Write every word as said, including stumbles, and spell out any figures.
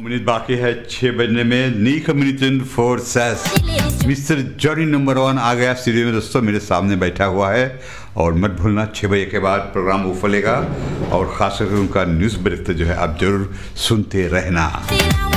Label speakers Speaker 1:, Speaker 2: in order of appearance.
Speaker 1: Minute बाकी है छः बजने में। नी community four cess mister Johnny number one आ गया स्टूडियो में दोस्तों, मेरे सामने बैठा हुआ है। और मत भूलना छः बजे के बाद प्रोग्राम उफलेगा और ख़ास करके उनका न्यूज़ ब्रेक जो है आप ज़रूर सुनते रहना।